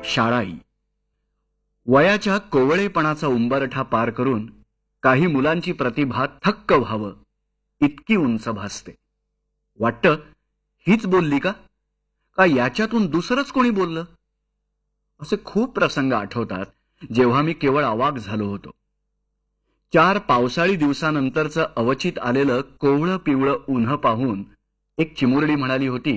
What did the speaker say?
शाळाई. वयाच्या कोवळेपणाचा उंबरठा पार करून काही मुलांची प्रतिभा थक्क व्हावं इतकी उंच भासते. वाटतं हीच बोलली का का याच्यातून दुसरंच कोणी बोललं. असे खूप प्रसंग आठवतात जेव्हा मी केवळ अवाक झालो होतो. 4 पावसाळी दिवसानंतरचं अवचित आलेलं कोवळं पिवळं उन्ह पाहून एक चिमुरडी म्हणाली होती,